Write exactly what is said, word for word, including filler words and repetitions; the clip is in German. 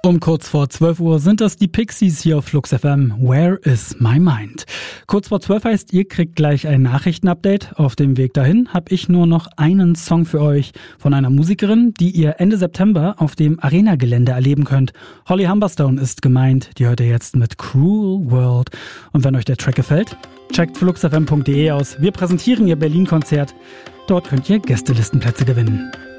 Um kurz vor zwölf Uhr sind das die Pixies hier auf Flux F M. Where is my mind? Kurz vor zwölf heißt, ihr kriegt gleich ein Nachrichtenupdate. Auf dem Weg dahin habe ich nur noch einen Song für euch von einer Musikerin, die ihr Ende September auf dem Arena-Gelände erleben könnt. Holly Humberstone ist gemeint, die hört ihr jetzt mit Cruel World. Und wenn euch der Track gefällt, checkt flux f m punkt d e aus. Wir präsentieren ihr Berlin-Konzert. Dort könnt ihr Gästelistenplätze gewinnen.